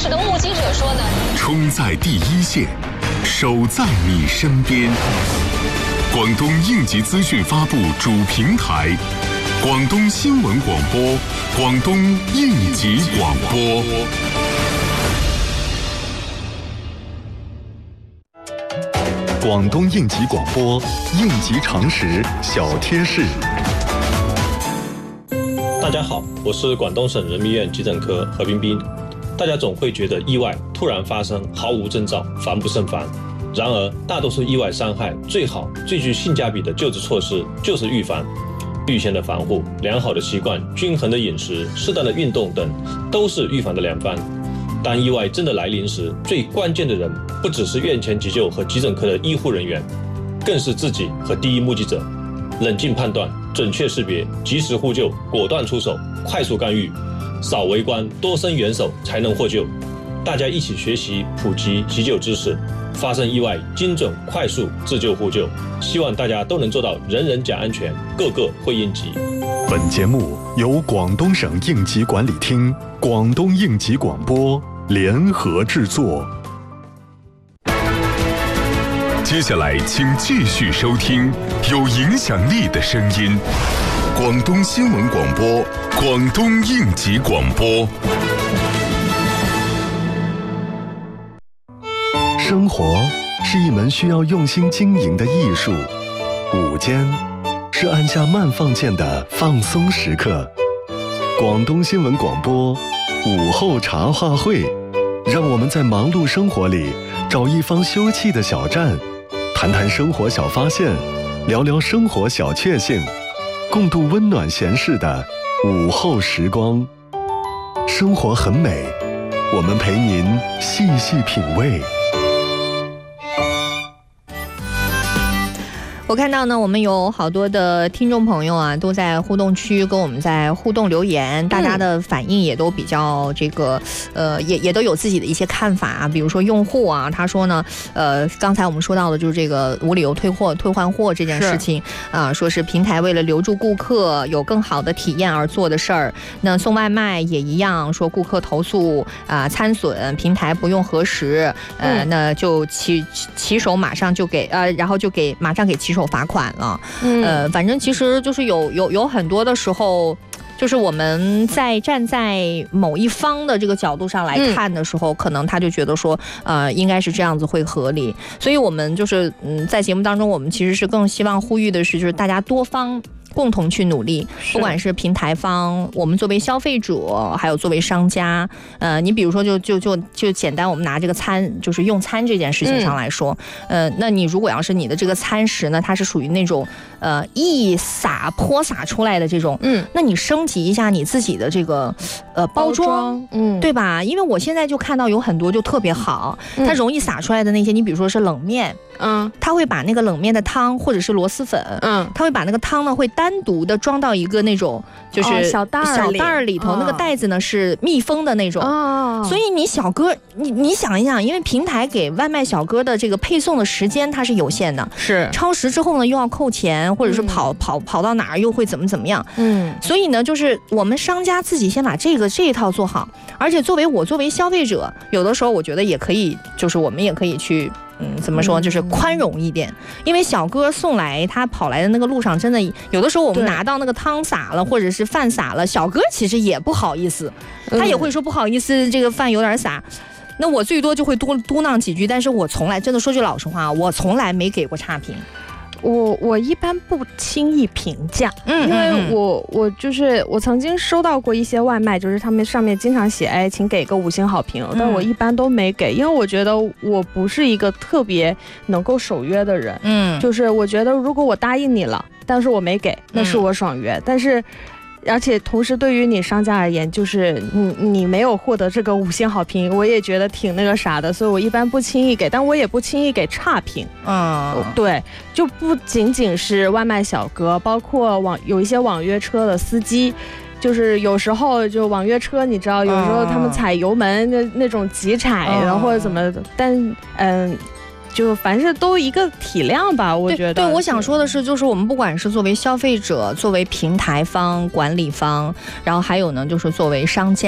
的目击者说呢， 冲在第一线，守在你身边。广东应急资讯发布主平台，广东新闻广播，广东应急广播。广东应急广播，应急常识小贴士。 大家好，我是广东省人民医院急诊科何冰冰。大家总会觉得意外突然发生，毫无征兆，防不胜防。然而，大多数意外伤害最好、最具性价比的救治措施就是预防。预先的防护、良好的习惯、均衡的饮食、适当的运动等，都是预防的良方。当意外真的来临时，最关键的人不只是院前急救和急诊科的医护人员，更是自己和第一目击者。冷静判断，准确识别，及时呼救，果断出手，快速干预，少围观，多伸援手，才能获救。大家一起学习普及急救知识，发生意外精准快速自救呼救。希望大家都能做到人人讲安全，个个会应急。 本节目由广东省应急管理厅、广东应急广播联合制作。接下来请继续收听有影响力的声音，广东新闻广播，广东应急广播。生活是一门需要用心经营的艺术，午间是按下慢放键的放松时刻。广东新闻广播午后茶话会，让我们在忙碌生活里找一方休憩的小站，谈谈生活小发现，聊聊生活小确幸，共度温暖闲适的午后时光。生活很美，我们陪您细细品味。 我看到呢，我们有好多的听众朋友啊，都在互动区跟我们在互动留言，大家的反应也都比较这个，也都有自己的一些看法啊。比如说用户啊，他说呢，刚才我们说到的就是这个无理由退换货这件事情啊，说是平台为了留住顾客，有更好的体验而做的事儿。那送外卖也一样，说顾客投诉餐损，平台不用核实，那就骑手马上就给然后就马上给骑手罚款了。反正其实就是有很多的时候，就是我们站在某一方的这个角度上来看的时候，可能他就觉得说应该是这样子会合理。所以我们就是在节目当中，我们其实是更希望呼吁的是，就是大家多方共同去努力，不管是平台方，我们作为消费者，还有作为商家，你比如说就简单，我们拿这个餐，就是用餐这件事情上来说，那你如果要是你的这个餐食呢，它是属于那种泼洒出来的这种，那你升级一下你自己的这个包装，对吧？因为我现在就看到有很多就特别好，它容易洒出来的那些，你比如说是冷面，它会把那个冷面的汤或者是螺蛳粉，它会把那个汤呢会单独的装到一个那种就是小袋儿里头，那个袋子呢是密封的那种，所以你小哥你想一想，因为平台给外卖小哥的这个配送的时间它是有限的，是超时之后呢又要扣钱，或者是跑到哪儿又会怎么样，所以呢就是我们商家自己先把这一套做好，而且作为消费者，有的时候我觉得也可以，就是我们也可以去怎么说，就是宽容一点，因为小哥送来他跑来的那个路上，真的有的时候我们拿到那个汤洒了或者是饭洒了，小哥其实也不好意思，他也会说不好意思，这个饭有点洒。那我最多就会嘟囔几句，但是我从来真的说句老实话，我从来没给过差评。 我一般不轻易评价，因为我曾经收到过一些外卖，就是他们上面经常写请给个5星好评，但我一般都没给，因为我觉得我不是一个特别能够守约的人，就是我觉得如果我答应你了，但是我没给，那是我爽约，但是而且同时对于你商家而言，就是你没有获得这个5星好评，我也觉得挺那个啥的，所以我一般不轻易给，但我也不轻易给差评。对，就不仅仅是外卖小哥，包括有一些网约车的司机，就是有时候就网约车，你知道，有时候他们踩油门那种急踩，然后或者怎么的，但就凡是都一个体量吧，我觉得。 对，我想说的是，就是我们不管是作为消费者，作为平台方、管理方，然后还有呢，就是作为商家。